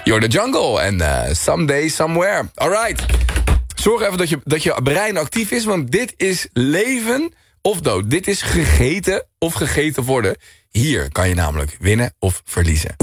You're the jungle en someday, somewhere. Alright. Zorg even dat je brein actief is, want dit is leven of dood. Dit is gegeten of gegeten worden. Hier kan je namelijk winnen of verliezen.